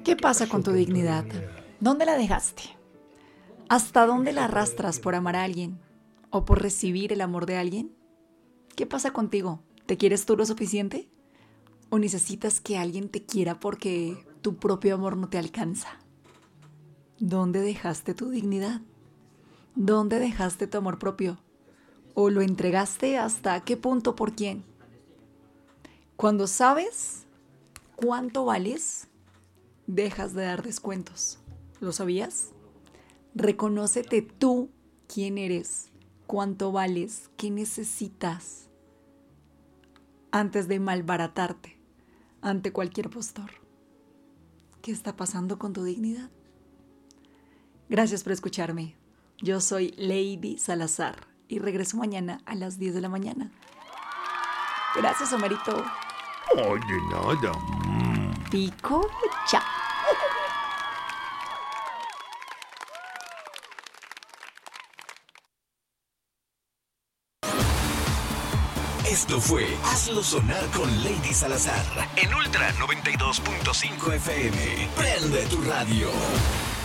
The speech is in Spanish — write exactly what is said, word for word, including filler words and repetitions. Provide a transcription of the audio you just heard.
¿Qué pasa con tu dignidad? ¿Dónde la dejaste? ¿Hasta dónde la arrastras por amar a alguien? ¿O por recibir el amor de alguien? ¿Qué pasa contigo? ¿Te quieres tú lo suficiente? ¿O necesitas que alguien te quiera porque tu propio amor no te alcanza? ¿Dónde dejaste tu dignidad? ¿Dónde dejaste tu amor propio? ¿O lo entregaste hasta qué punto por quién? Cuando sabes cuánto vales, dejas de dar descuentos. ¿Lo sabías? Reconócete tú quién eres, cuánto vales, qué necesitas antes de malbaratarte ante cualquier postor. ¿Qué está pasando con tu dignidad? Gracias por escucharme. Yo soy Lady Salazar y regreso mañana a las diez de la mañana. Gracias, Omarito. Ay, de nada. Mm. Pico, chao. Esto fue Hazlo Sonar con Lady Salazar en Ultra noventa y dos punto cinco F M. Prende tu radio.